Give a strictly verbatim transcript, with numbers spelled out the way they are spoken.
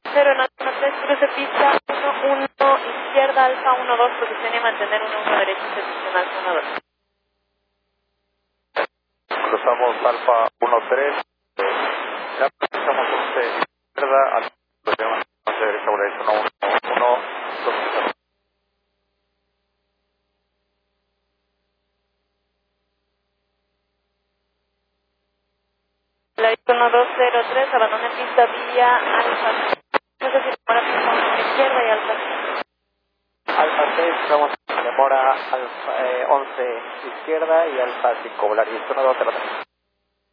cero uno tres, cruce pista uno uno, izquierda, alfa uno dos, posición y mantener uno uno derecho, servicio alfa uno dos. Cruzamos alfa uno tres, ya cruzamos once, izquierda, alfa once derecha, por derecha, uno uno uno, La uno dos cero tres, abandone pista vía alfa. No sé si demora pista uno izquierda y alfa. Alfa seis, vamos, demora alfa, eh, once izquierda y alfa cinco, Volaris uno dos cero tres.